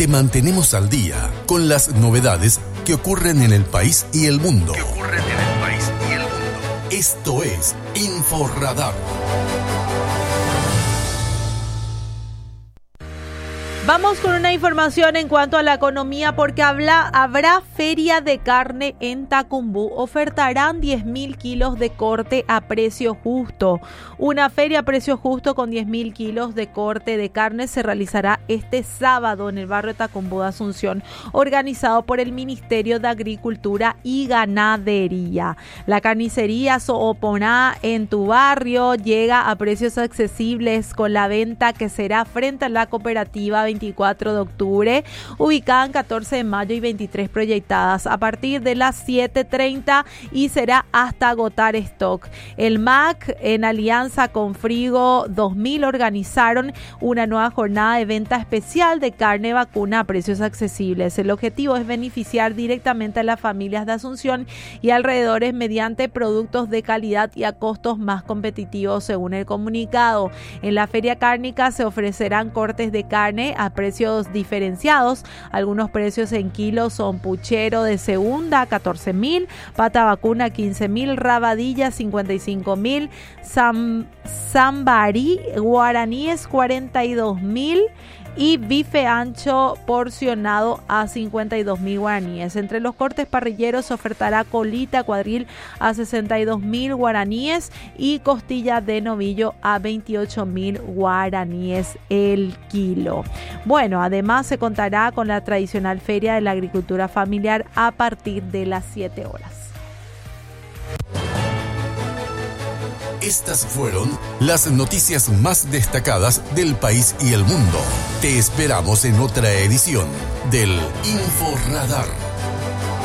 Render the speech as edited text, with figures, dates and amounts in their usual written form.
te mantenemos al día con las novedades que ocurren en el país y el mundo. Esto es InfoRadar. Vamos con una información en cuanto a la economía porque habrá feria de carne en Tacumbú. Ofertarán 10.000 kilos de corte a precio justo. Una feria a precio justo con 10.000 kilos de corte de carne se realizará este sábado en el barrio Tacumbú de Asunción, organizado por el Ministerio de Agricultura y Ganadería. La carnicería Sooponá en tu barrio llega a precios accesibles con la venta que será frente a la cooperativa 24 de octubre, ubicada en 14 de mayo y 23 proyectadas a partir de las 7:30 y será hasta agotar stock. El MAC, en alianza con Frigo 2000, organizaron una nueva jornada de venta especial de carne vacuna a precios accesibles. El objetivo es beneficiar directamente a las familias de Asunción y alrededores mediante productos de calidad y a costos más competitivos, según el comunicado. En la feria cárnica se ofrecerán cortes de carne a precios diferenciados. Algunos precios en kilos son puchero de segunda 14.000, pata vacuna 15.000, rabadilla 55.000, sambarí guaraníes 42.000 y bife ancho porcionado a 52.000 guaraníes. Entre los cortes parrilleros se ofertará colita cuadril a 62.000 guaraníes y costilla de novillo a 28.000 guaraníes el kilo. Bueno, además se contará con la tradicional feria de la agricultura familiar a partir de las 7 horas. Estas fueron las noticias más destacadas del país y el mundo. Te esperamos en otra edición del InfoRadar.